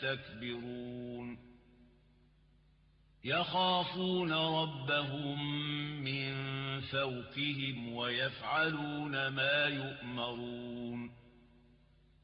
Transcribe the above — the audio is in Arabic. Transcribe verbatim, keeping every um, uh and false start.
يستكبرون يخافون ربهم من فوقهم ويفعلون ما يؤمرون